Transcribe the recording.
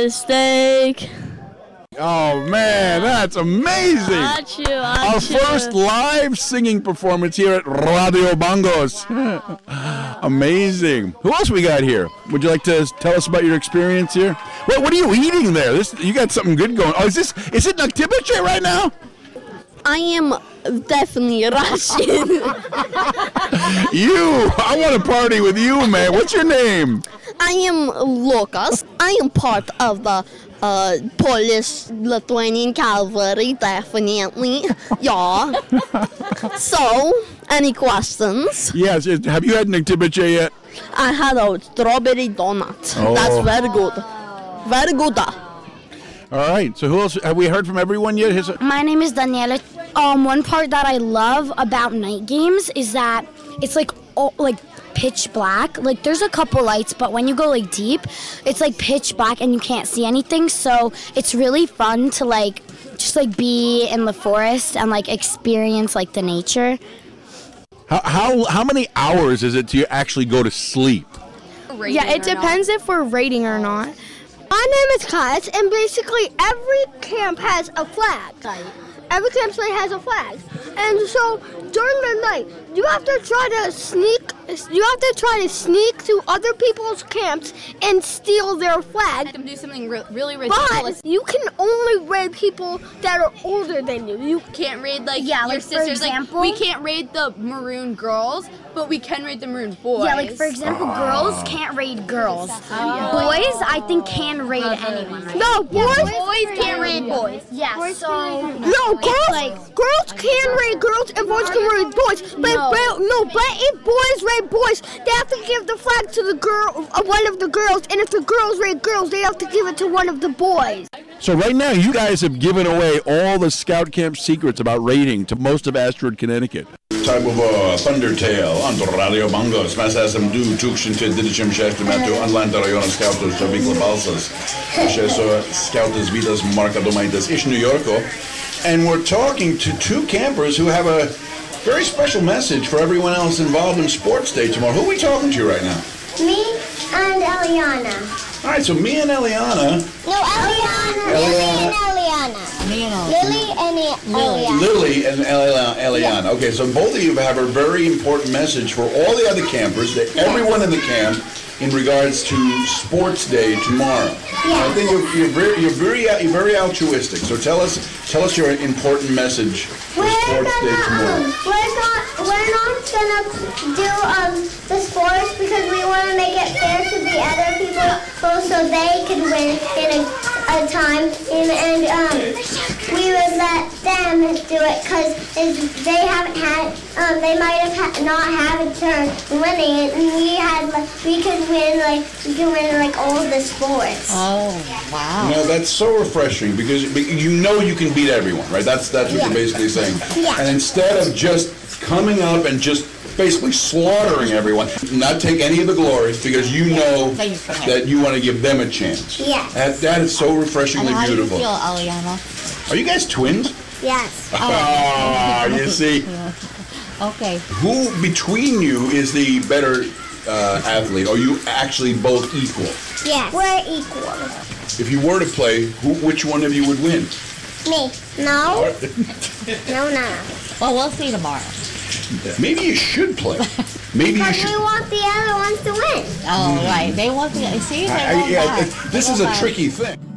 mistake. Oh, man, that's amazing. Our first live singing performance here at Radio Bongos. Amazing. Who else we got here? Would you like to tell us about your experience here? What are you eating there? You got something good going. Oh, is it Naktibiche right now? I am definitely Russian. I want to party with you, man. What's your name? I am Lucas. I am part of the Polish-Lithuanian cavalry, definitely. Yeah. So, any questions? Yes. Have you had Naktibiche yet? I had a strawberry donut. Oh. That's very good. Very good. All right. So who else? Have we heard from everyone yet? My name is Daniela. One part that I love about night games is that it's like pitch black. Like there's a couple lights, but when you go like deep, it's like pitch black and you can't see anything. So it's really fun to just be in the forest and experience the nature. How many hours is it to actually go to sleep? Yeah, it depends if we're raiding or not. My name is Kaz, and basically every camp has a flag. Every campsite has a flag. And so during the night, you have to try to sneak to other people's camps and steal their flag. Them do something really ridiculous. But you can only raid people that are older than you. You can't raid your sisters. For example, we can't raid the maroon girls, but we can raid the maroon boys. Yeah, for example, girls can't raid girls. Boys, I think, can raid anyone. Right? No, boys can't raid boys. Yeah, girls can raid girls and boys can raid boys. But if boys raid boys, they have to give the flag to one of the girls, and if the girls raid girls, they have to give it to one of the boys. So right now, you guys have given away all the scout camp secrets about raiding to most of Astrid, Connecticut. Type of Thundertail, on Radio Bongos. Mes esam 2026 metų Atlanto rajono skautų stovykla Balsas. Aš esu skautas Vytas Markadomaitis iš New Yorko. And we're talking to two campers who have a very special message for everyone else involved in Sports Day tomorrow. Who are we talking to right now? Me and Eliana. All right, so me and Eliana. No, Eliana. Lily and Eliana. Lily and Eliana. Yeah. Okay, so both of you have a very important message for all the other campers, everyone in the camp, in regards to Sports Day tomorrow. Yeah. I think you're very altruistic. So tell us your important message for Sports Day tomorrow. We're not gonna do the sports because we want to make it fair to the other people, so they can win in a time, and we would let them do it because they haven't had, they might have not had a turn winning it, and we can win all the sports. Oh, wow! That's so refreshing because you can beat everyone, right? That's what you're basically saying. Yeah. And instead of just coming up and just basically slaughtering everyone, not take any of the glory because you know that you want to give them a chance. Yes. That is so refreshingly beautiful. How do you feel, Eliana? Are you guys twins? Yes. You see. Okay. Who between you is the better athlete? Are you actually both equal? Yes. We're equal. If you were to play, which one of you would win? Me. No. No. Well, we'll see tomorrow. Maybe you should play. Maybe because you should. We want the other ones to win. Oh, right. They want to see. This is a tricky thing.